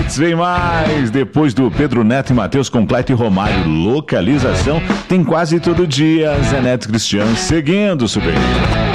Hits, vem mais. Depois do Pedro Neto e Matheus Completo e Romário, Localização, tem quase todo dia. Zé Neto e Cristiano seguindo, Super Hits.